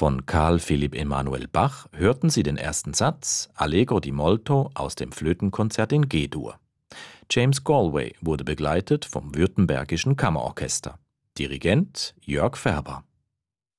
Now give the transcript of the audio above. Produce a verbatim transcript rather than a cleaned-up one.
Von Carl Philipp Emanuel Bach hörten Sie den ersten Satz Allegro di molto aus dem Flötenkonzert in G-Dur. James Galway wurde begleitet vom Württembergischen Kammerorchester. Dirigent Jörg Färber.